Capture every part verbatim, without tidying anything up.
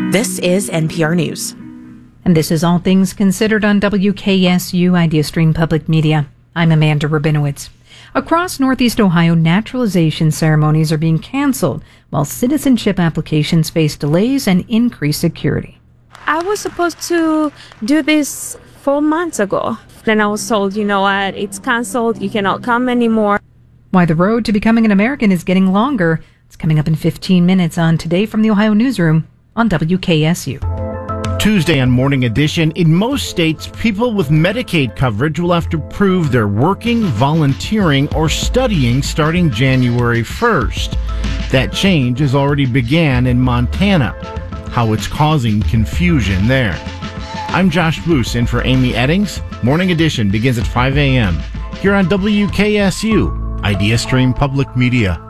This is N P R News. And this is All Things Considered on W K S U IdeaStream Public Media. I'm Amanda Rabinowitz. Across Northeast Ohio, naturalization ceremonies are being canceled, while citizenship applications face delays and increased security. I was supposed to do this four months ago. Then I was told, you know what, it's canceled, you cannot come anymore. Why the road to becoming an American is getting longer. It's coming up in fifteen minutes on Today from the Ohio Newsroom on W K S U. Tuesday on Morning Edition, in most states, people with Medicaid coverage will have to prove they're working, volunteering, or studying starting January first. That change has already began in Montana. How it's causing confusion there. I'm Josh Boos in for Amy Eddings. Morning Edition begins at five a.m. here on W K S U, IdeaStream Public Media.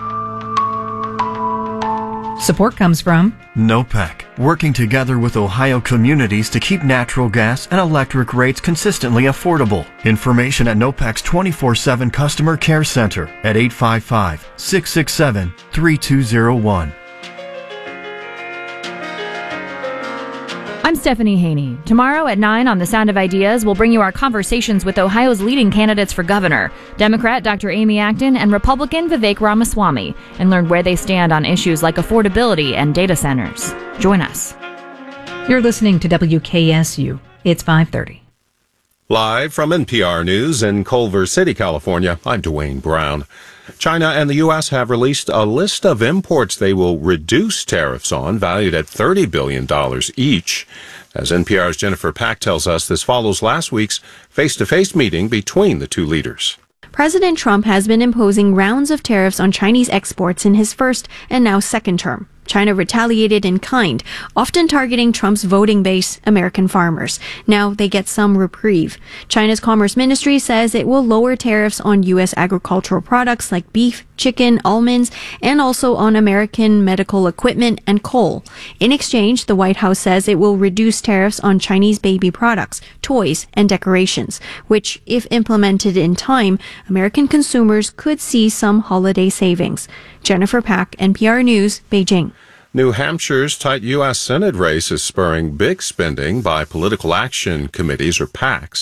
Support comes from NOPEC, working together with Ohio communities to keep natural gas and electric rates consistently affordable. Information at NOPEC's twenty-four seven Customer Care Center at eight five five, six six seven, three two zero one. I'm Stephanie Haney. Tomorrow at nine on The Sound of Ideas, we'll bring you our conversations with Ohio's leading candidates for governor, Democrat Doctor Amy Acton and Republican Vivek Ramaswamy, and learn where they stand on issues like affordability and data centers. Join us. You're listening to W K S U. It's five thirty. Live from N P R News in Culver City, California, I'm Dwayne Brown. China and the U S have released a list of imports they will reduce tariffs on, valued at thirty billion dollars each. As N P R's Jennifer Pack tells us, this follows last week's face-to-face meeting between the two leaders. President Trump has been imposing rounds of tariffs on Chinese exports in his first and now second term. China retaliated in kind, often targeting Trump's voting base, American farmers. Now they get some reprieve. China's Commerce Ministry says it will lower tariffs on U S agricultural products like beef, chicken, almonds, and also on American medical equipment and coal. In exchange, the White House says it will reduce tariffs on Chinese baby products, toys, and decorations, which, if implemented in time, American consumers could see some holiday savings. Jennifer Pack, N P R News, Beijing. New Hampshire's tight U S Senate race is spurring big spending by political action committees or PACs.